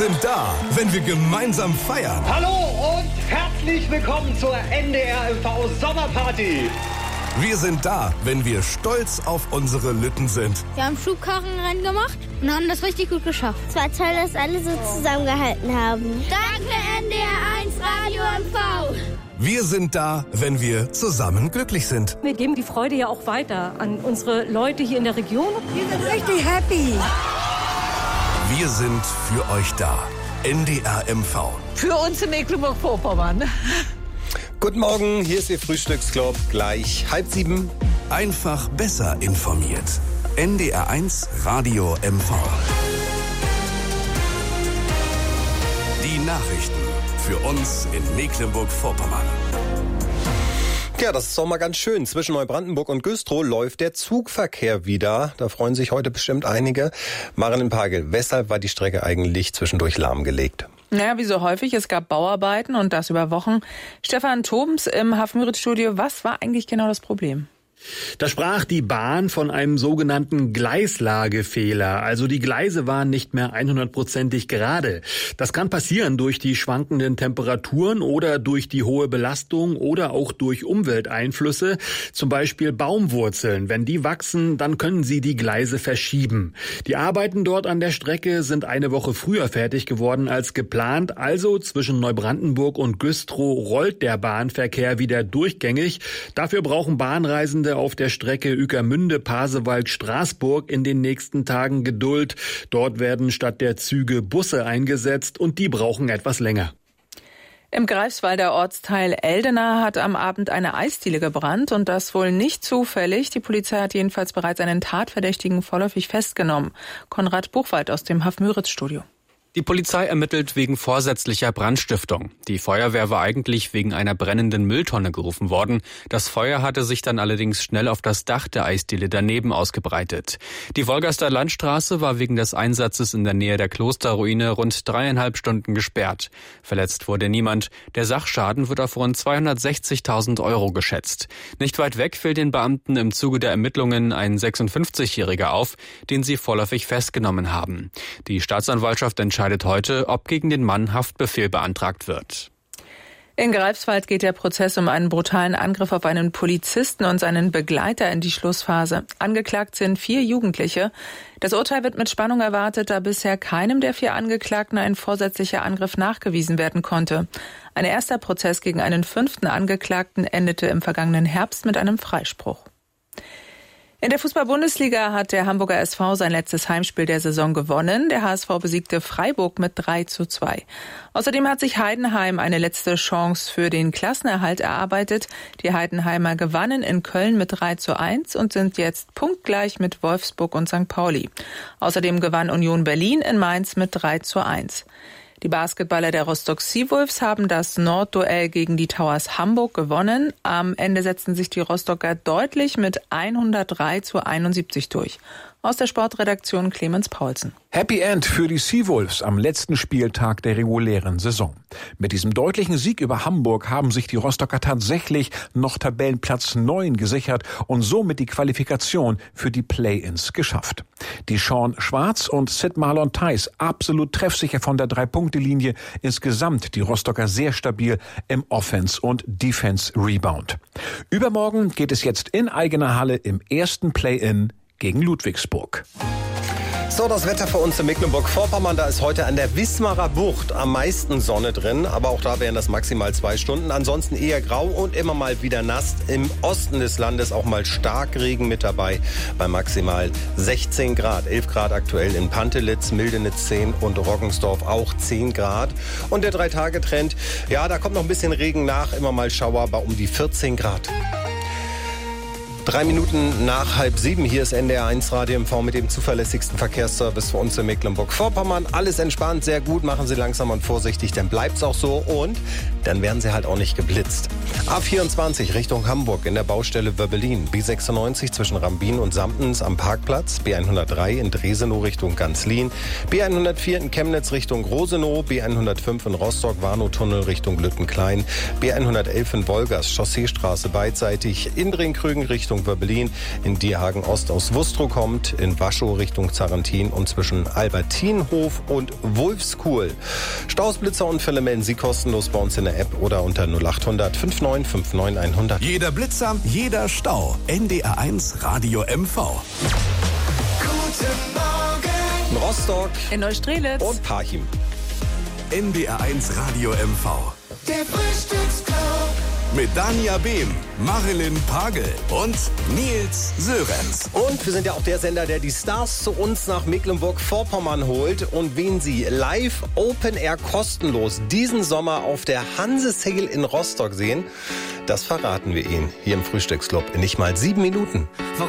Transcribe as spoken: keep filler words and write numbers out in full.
sind da, wenn wir gemeinsam feiern. Hallo und herzlich willkommen zur N D R M V Sommerparty. Wir sind da, wenn wir stolz auf unsere Lütten sind. Wir haben Schubkarrenrennen gemacht und haben das richtig gut geschafft. Es war toll, dass alle so zusammengehalten haben. Danke N D R eins Radio M V. Wir sind da, wenn wir zusammen glücklich sind. Wir geben die Freude ja auch weiter an unsere Leute hier in der Region. Wir sind richtig happy. Wir sind für euch da. N D R M V. Für uns in Mecklenburg-Vorpommern. Guten Morgen, hier ist Ihr Frühstücksclub. Gleich halb sieben. Einfach besser informiert. N D R eins Radio M V. Die Nachrichten für uns in Mecklenburg-Vorpommern. Ja, das ist doch mal ganz schön. Zwischen Neubrandenburg und Güstrow läuft der Zugverkehr wieder. Da freuen sich heute bestimmt einige. Marinnen Pagel, weshalb war die Strecke eigentlich zwischendurch lahmgelegt? Naja, wie so häufig, es gab Bauarbeiten und das über Wochen. Stefan Tobens im Hafenmüritz-Studio, was war eigentlich genau das Problem? Da sprach die Bahn von einem sogenannten Gleislagefehler. Also die Gleise waren nicht mehr hundertprozentig gerade. Das kann passieren durch die schwankenden Temperaturen oder durch die hohe Belastung oder auch durch Umwelteinflüsse. Zum Beispiel Baumwurzeln. Wenn die wachsen, dann können sie die Gleise verschieben. Die Arbeiten dort an der Strecke sind eine Woche früher fertig geworden als geplant. Also zwischen Neubrandenburg und Güstrow rollt der Bahnverkehr wieder durchgängig. Dafür brauchen Bahnreisende auf der Strecke Ueckermünde, Pasewalk, Straßburg in den nächsten Tagen Geduld. Dort werden statt der Züge Busse eingesetzt und die brauchen etwas länger. Im Greifswalder Ortsteil Eldena hat am Abend eine Eisdiele gebrannt und das wohl nicht zufällig. Die Polizei hat jedenfalls bereits einen Tatverdächtigen vorläufig festgenommen. Konrad Buchwald aus dem Hafenmüritz-Studio. Die Polizei ermittelt wegen vorsätzlicher Brandstiftung. Die Feuerwehr war eigentlich wegen einer brennenden Mülltonne gerufen worden. Das Feuer hatte sich dann allerdings schnell auf das Dach der Eisdiele daneben ausgebreitet. Die Wolgaster Landstraße war wegen des Einsatzes in der Nähe der Klosterruine rund dreieinhalb Stunden gesperrt. Verletzt wurde niemand. Der Sachschaden wird auf rund zweihundertsechzigtausend Euro geschätzt. Nicht weit weg fällt den Beamten im Zuge der Ermittlungen ein sechsundfünfzigjähriger auf, den sie vorläufig festgenommen haben. Die Staatsanwaltschaft entscheidet heute, ob gegen den Mann Haftbefehl beantragt wird. In Greifswald geht der Prozess um einen brutalen Angriff auf einen Polizisten und seinen Begleiter in die Schlussphase. Angeklagt sind vier Jugendliche. Das Urteil wird mit Spannung erwartet, da bisher keinem der vier Angeklagten ein vorsätzlicher Angriff nachgewiesen werden konnte. Ein erster Prozess gegen einen fünften Angeklagten endete im vergangenen Herbst mit einem Freispruch. In der Fußball-Bundesliga hat der Hamburger S V sein letztes Heimspiel der Saison gewonnen. Der H S V besiegte Freiburg mit drei zu zwei. Außerdem hat sich Heidenheim eine letzte Chance für den Klassenerhalt erarbeitet. Die Heidenheimer gewannen in Köln mit drei zu eins und sind jetzt punktgleich mit Wolfsburg und Sankt Pauli. Außerdem gewann Union Berlin in Mainz mit drei zu eins. Die Basketballer der Rostock Seawolves haben das Nordduell gegen die Towers Hamburg gewonnen. Am Ende setzten sich die Rostocker deutlich mit hundertdrei zu einundsiebzig durch. Aus der Sportredaktion Clemens Paulsen. Happy End für die Seawolves am letzten Spieltag der regulären Saison. Mit diesem deutlichen Sieg über Hamburg haben sich die Rostocker tatsächlich noch Tabellenplatz neun gesichert und somit die Qualifikation für die Play-ins geschafft. Die Sean Schwarz und Sid Marlon Theis absolut treffsicher von der Drei-Punkte-Linie. Insgesamt die Rostocker sehr stabil im Offense- und Defense-Rebound. Übermorgen geht es jetzt in eigener Halle im ersten Play-in gegen Ludwigsburg. So, das Wetter für uns in Mecklenburg-Vorpommern. Da ist heute an der Wismarer Bucht am meisten Sonne drin. Aber auch da wären das maximal zwei Stunden. Ansonsten eher grau und immer mal wieder nass. Im Osten des Landes auch mal Starkregen mit dabei. Bei maximal sechzehn Grad. elf Grad aktuell in Pantelitz, Mildenitz zehn und Roggensdorf auch zehn Grad. Und der Drei-Tage-Trend, ja, da kommt noch ein bisschen Regen nach. Immer mal Schauer bei um die vierzehn Grad. Drei Minuten nach halb sieben. Hier ist N D R eins Radio M V mit dem zuverlässigsten Verkehrsservice für uns in Mecklenburg-Vorpommern. Alles entspannt, sehr gut. Machen Sie langsam und vorsichtig, dann bleibt's auch so. Und dann werden sie halt auch nicht geblitzt. A vierundzwanzig Richtung Hamburg in der Baustelle Wöbbelin. B sechsundneunzig zwischen Rambin und Samptens am Parkplatz. B hundertdrei in Dresenow Richtung Ganzlin. B hundertvier in Chemnitz Richtung Rosenow. B hundertfünf in Rostock Warnow-Tunnel Richtung Lüttenklein. B hundertelf in Wolgast Chausseestraße beidseitig. In Dringkrügen Richtung Wöbbelin. In Dierhagen Ost aus Wustrow kommt. In Waschow Richtung Zarentin und zwischen Albertinhof und Wulfskuhl. Staus, Blitzerunfälle melden Sie kostenlos bei uns in der App oder unter null achthundert neunundfünfzig neunundfünfzig hundert. Jeder Blitzer, jeder Stau. N D R eins Radio M V. Guten Morgen. In Rostock. In Neustrelitz. Und Parchim. N D R eins Radio M V. Der Frühstücksclub. Mit Dania Behm, Marilyn Pagel und Nils Sörenz. Und wir sind ja auch der Sender, der die Stars zu uns nach Mecklenburg-Vorpommern holt. Und wen Sie live Open Air kostenlos diesen Sommer auf der Hanse Sale in Rostock sehen, das verraten wir Ihnen hier im Frühstücksclub in nicht mal sieben Minuten.